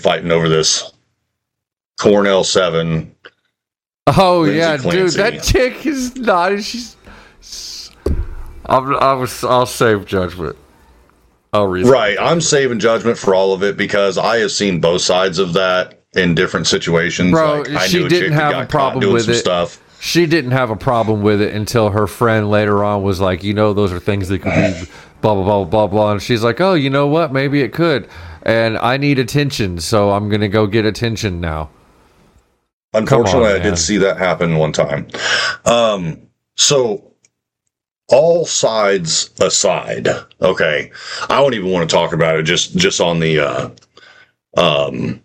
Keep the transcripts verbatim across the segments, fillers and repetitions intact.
fighting over this Cornell seven. Oh Lindsay yeah, Clancy. dude, that chick is not. She's. I'm, I was. I'll save judgment. I'll read. Right, I'm saving judgment for all of it because I have seen both sides of that in different situations. Bro, like, I she knew a didn't chick that have got a problem caught doing with some it. Stuff. She didn't have a problem with it until her friend later on was like, you know, those are things that could be blah blah blah blah blah, and she's like, oh, you know what? Maybe it could, and I need attention, so I'm gonna go get attention now. Unfortunately, on, I did see that happen one time. Um, so. All sides aside, okay, I don't even want to talk about it. Just, just on the, uh, um,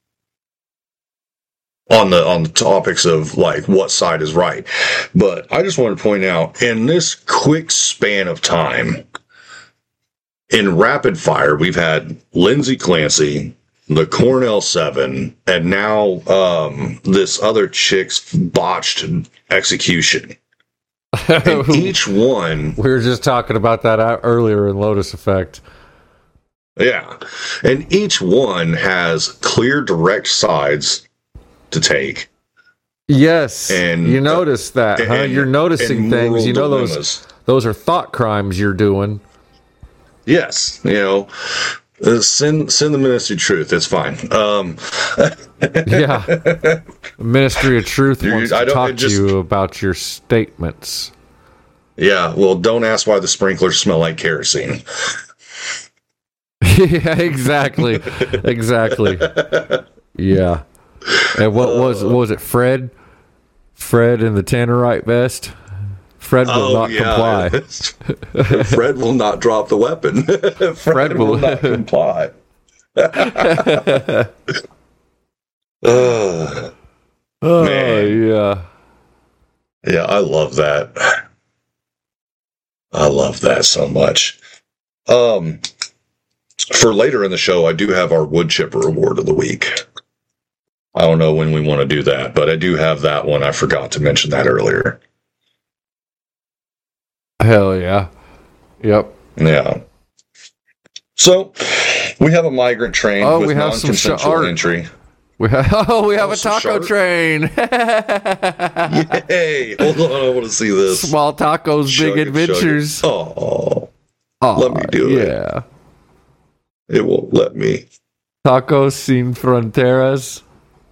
on the on the topics of like what side is right. But I just want to point out in this quick span of time, in rapid fire, we've had Lindsay Clancy, the Cornell Seven, and now um, this other chick's botched execution. And each one, we were just talking about that out earlier in Lotus Effect. Yeah, and each one has clear, direct sides to take. Yes, and you notice that, and, huh? You're noticing things. You know dilemmas. those those are thought crimes you're doing. Yes, you know, uh, send send the Ministry of Truth. It's fine. Um, yeah, the Ministry of Truth Dude, wants I to don't- talk it just- to you about your statements. yeah, well, don't ask why the sprinklers smell like kerosene. Yeah, exactly, exactly. Yeah, and what was what was it? Fred, Fred in the Tannerite vest. Fred will Oh, not yeah. comply. Fred will not drop the weapon. Fred, Fred will- will not comply. Ugh. Oh Man. yeah. Yeah, I love that. I love that so much. Um, for later in the show, I do have our wood chipper award of the week. I don't know when we want to do that, but I do have that one. I forgot to mention that earlier. Hell yeah. Yep. Yeah. So we have a migrant train Oh, with we have some non-consensual art. entry. We have, oh, we have Oh, a some taco shark? train. Yay! Hold on, I want to see this. Small tacos, Chug big it, chug it. adventures. Oh, Aw, let me do it. Yeah. it won't let me. Tacos sin fronteras.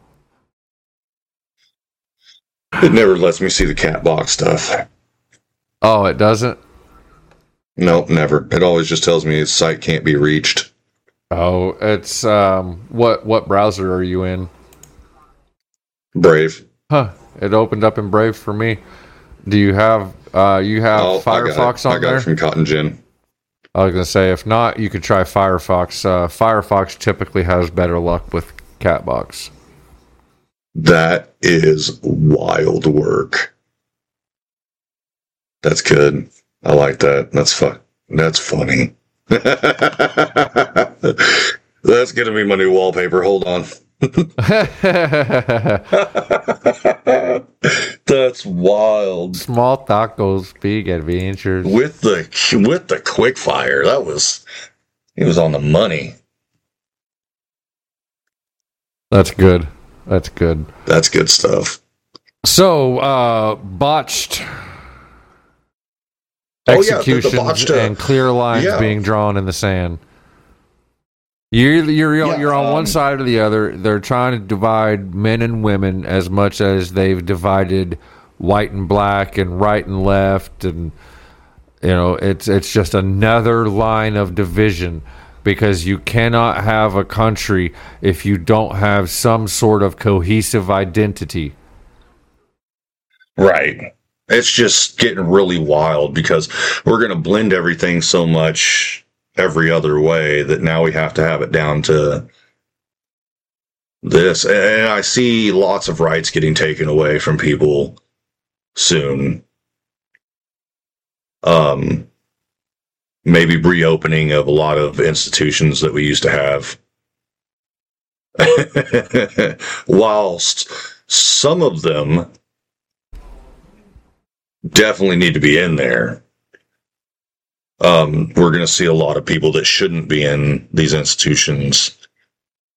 It never lets me see the cat box stuff. Oh, it doesn't? Nope, never. It always just tells me its site can't be reached. Oh, it's um what what browser are you in? Brave. Huh. It opened up in Brave for me. Do you have uh you have Oh, Firefox I got it. on I got there? it from Cotton Gin. I was gonna say if not, you could try Firefox. Uh, Firefox typically has better luck with Catbox. That is wild work. That's good. I like that. That's fun. That's funny. That's gonna be my new wallpaper. Hold on. That's wild. Small tacos, big adventures. With the with the quick fire, that was he was on the money. That's good. That's good. That's good stuff. So, uh, botched Oh, yeah, the- the executions botched, uh, and clear lines yeah. being drawn in the sand. You're you're Yeah, you're on one um, side or the other. They're trying to divide men and women as much as they've divided white and black and right and left, and you know it's it's just another line of division because you cannot have a country if you don't have some sort of cohesive identity. Right. It's just getting really wild because we're going to blend everything so much every other way that now we have to have it down to this. And I see lots of rights getting taken away from people soon. Um, maybe reopening of a lot of institutions that we used to have. Whilst some of them definitely need to be in there. Um, we're going to see a lot of people that shouldn't be in these institutions